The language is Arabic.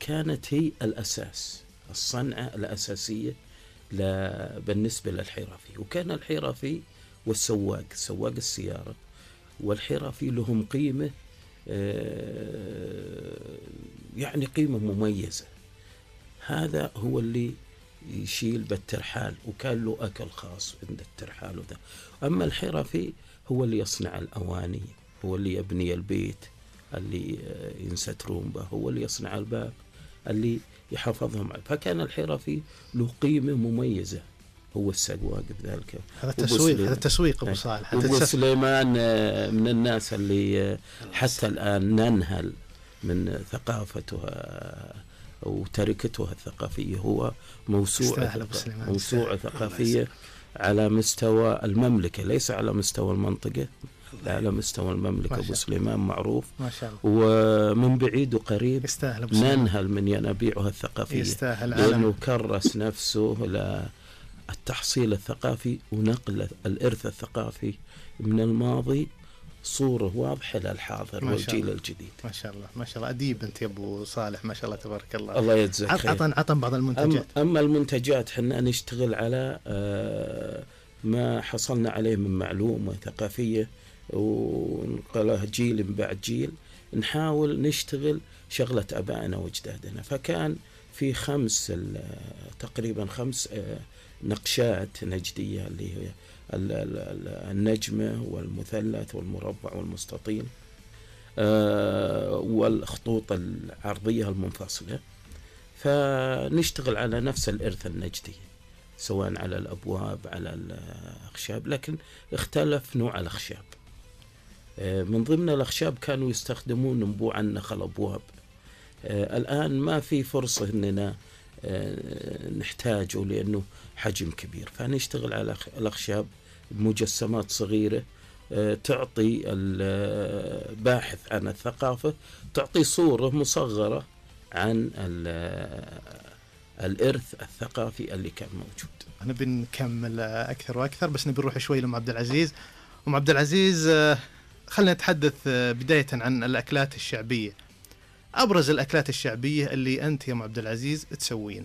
كانت هي الأساس، الصنعة الأساسية بالنسبة للحرفي. وكان الحرفي والسواق، سواق السيارة والحرفي لهم قيمة، يعني قيمة مميزة. هذا هو اللي يشيل بالترحال، وكان له أكل خاص عند الترحال وذا. أما الحرفي هو اللي يصنع الأواني، هو اللي يبني البيت اللي ينسترون به، هو اللي يصنع الباب اللي يحفظهم. فكان الحرفي له قيمة مميزة، هو السواق بذلك. هذا تسويق، هذا تسويق أبو صالح. أبو سليمان من الناس اللي حتى الآن ننهل من ثقافتها وتركتها الثقافية. هو موسوعة ثقافية على مستوى المملكة، ليس على مستوى المنطقة، لا على مستوى المملكة. أبو سليمان معروف ما شاء الله، ومن بعيد وقريب ننهل من ينابيعها الثقافية، لأنه كرس نفسه للتحصيل الثقافي ونقل الإرث الثقافي من الماضي صورة واضحة للحاضر والجيل الجديد. ما شاء الله ما شاء الله، أديب أنت يا أبو صالح، ما شاء الله تبارك الله. الله يجزاك خير. عطن بعض المنتجات. أما المنتجات حنا نشتغل على ما حصلنا عليه من معلومة ثقافية ونقلها جيل بعد جيل، نحاول نشتغل شغلة أبائنا وأجدادنا. فكان في تقريبا 5 نقشات نجدية، اللي هي النجمة والمثلث والمربع والمستطيل، والخطوط العرضية المنفصلة. فنشتغل على نفس الإرث النجدي، سواء على الأبواب على الأخشاب، لكن اختلف نوع الأخشاب. من ضمن الأخشاب كانوا يستخدمون نبوع النخل أبواب. الآن ما في فرصة أننا نحتاجه لأنه حجم كبير، فنشتغل على الأخشاب بمجسمات صغيرة تعطي الباحث عن الثقافة، تعطي صورة مصغرة عن الإرث الثقافي اللي كان موجود. أنا بنكمل أكثر وأكثر، بس نبي نروح شوي لأم عبد العزيز. أم عبد العزيز، خلنا نتحدث بداية عن الأكلات الشعبية. أبرز الأكلات الشعبية اللي أنت يا أم عبد العزيز تسوينها.